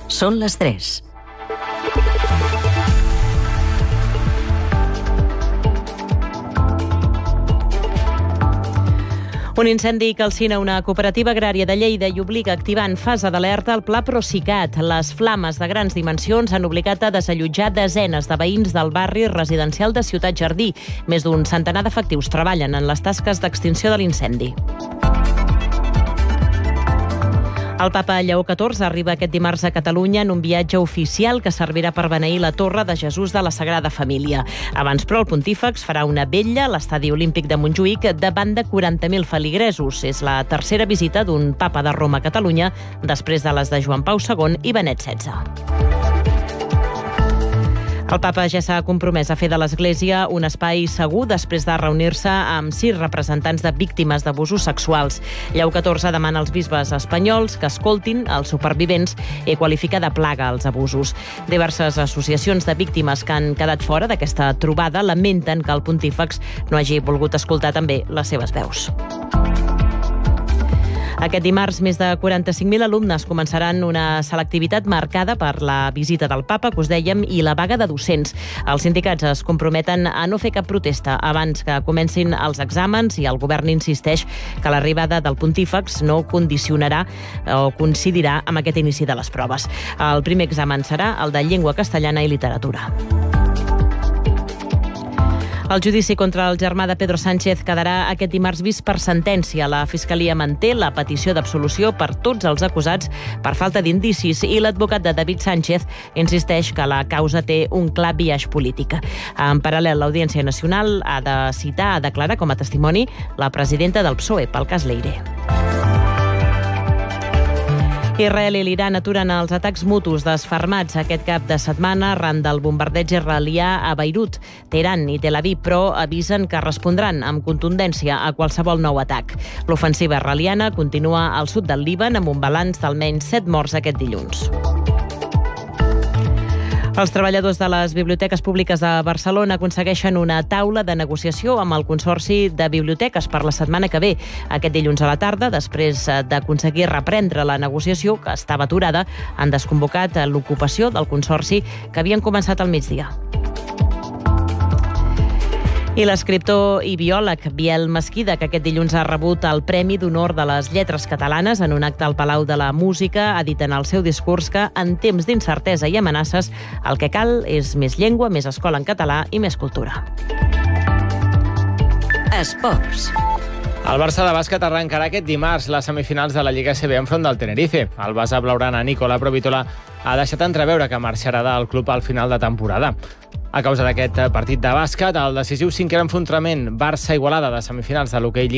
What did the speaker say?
Són les 3. Un incendi calcina una cooperativa agrària de Lleida i obliga a activar en fase d'alerta el pla Procicat. Les flames de grans dimensions han obligat a desallotjar desenes de veïns del barri residencial de Ciutat Jardí. Més d'un centenar d'efectius treballen en les tasques d'extinció de l'incendi. El papa Lleó XIV arriba aquest dimarts a Catalunya en un viatge oficial que servirà per beneir la Torre de Jesús de la Sagrada Família. Abans, però, el pontífex farà una vetlla a l'Estadi Olímpic de Montjuïc davant de 40.000 feligresos. És la tercera visita d'un papa de Roma a Catalunya després de les de Joan Pau II i Benet XVI. El papa ja s'ha compromès a fer de l'Església un espai segur després de reunir-se amb 6 representants de víctimes d'abusos sexuals. Lleó XIV demana als bisbes espanyols que escoltin els supervivents i qualifica de plaga els abusos. Diverses associacions de víctimes que han quedat fora d'aquesta trobada lamenten que el pontífex no hagi volgut escoltar també les seves veus. Aquest dimarts, més de 45.000 alumnes començaran una selectivitat marcada per la visita del papa, que us dèiem, i la vaga de docents. Els sindicats es comprometen a no fer cap protesta abans que comencin els exàmens i el govern insisteix que l'arribada del pontífex no condicionarà o coincidirà amb aquest inici de les proves. El primer examen serà el de llengua castellana i literatura. El judici contra el germà de Pedro Sánchez quedarà aquest dimarts vist per sentència. La Fiscalia manté la petició d'absolució per tots els acusats per falta d'indicis i l'advocat de David Sánchez insisteix que la causa té un clar biaix polític. En paral·lel, l'Audiència Nacional ha de citar a declarar com a testimoni la presidenta del PSOE pel cas Leire. Israel i l'Iran aturen els atacs mutus desfermats aquest cap de setmana arran del bombardeig israelià a Beirut. Teheran i Tel Aviv, però, avisen que respondran amb contundència a qualsevol nou atac. L'ofensiva israeliana continua al sud del Líban amb un balanç d'almenys 7 morts aquest dilluns. Els treballadors de les biblioteques públiques de Barcelona aconsegueixen una taula de negociació amb el Consorci de Biblioteques per la setmana que ve. Aquest dilluns a la tarda, després d'aconseguir reprendre la negociació que estava aturada, han desconvocat l'ocupació del Consorci que havien començat al migdia. I l'escriptor i biòleg Biel Mesquida, que aquest dilluns ha rebut el Premi d'Honor de les Lletres Catalanes en un acte al Palau de la Música, ha dit en el seu discurs que en temps d'incertesa i amenaces el que cal és més llengua, més escola en català i més cultura. Esports. El Barça de bàsquet arrencarà aquest dimarts les semifinals de la Lliga ACB enfront del Tenerife. El base blaugrana Nicola Provitola ha deixat entreveure que marxarà del club al final de temporada. A causa d'aquest partit de bàsquet, el decisiu 5è enfrontament Barça-Igualada de semifinals de l'hoquei